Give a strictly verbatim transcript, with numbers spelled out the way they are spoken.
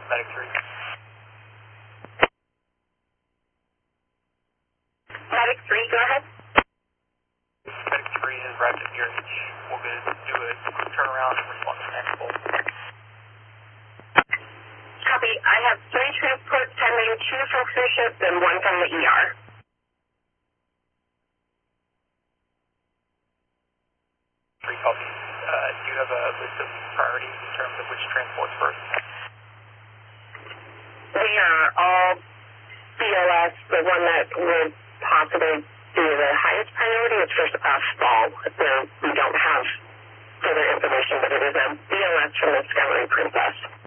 Medic three. Medic three, go ahead. Medic three is arrived at your H. We'll go do a quick turnaround and respond to next call. Copy. I have three transports pending, two from cruise ship and one from the E R. Three copy. Uh, do you have a list of priorities in terms of which transports first? They are all B L S. The one that would possibly be the highest priority is first class fall. Where we don't have further information, but it is a B L S from the Skyway Princess.